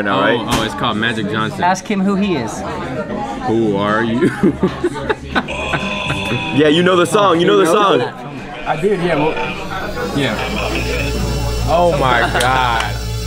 right now, right? Oh, it's called Magic Johnson. Ask him who he is. Who are you? Yeah, you know the song. You know the song. I did, yeah. Well, yeah. Oh my God.